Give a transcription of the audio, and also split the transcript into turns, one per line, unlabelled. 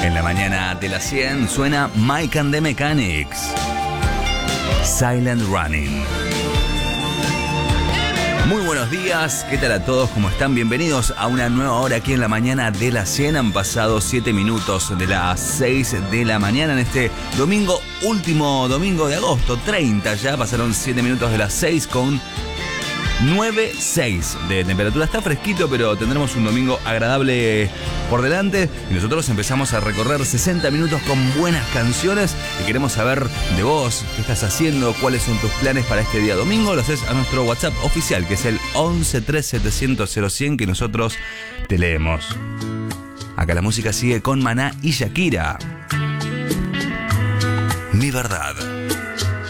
En la mañana de las 100 suena Mike and the Mechanics, Silent Running. Muy buenos días, ¿qué tal a todos? ¿Cómo están? Bienvenidos a una nueva hora aquí en la mañana de las 100. Han pasado 7 minutos de las 6 de la mañana en este domingo, último domingo de agosto, 30 ya. Pasaron 7 minutos de las 6 con 9,6 de temperatura. Está fresquito, pero tendremos un domingo agradable por delante. Y nosotros empezamos a recorrer 60 minutos con buenas canciones. Y queremos saber de vos, qué estás haciendo, cuáles son tus planes para este día domingo. Lo haces a nuestro WhatsApp oficial, que es el 11 3 700 0100, que nosotros te leemos. Acá la música sigue con Maná y Shakira. Mi verdad.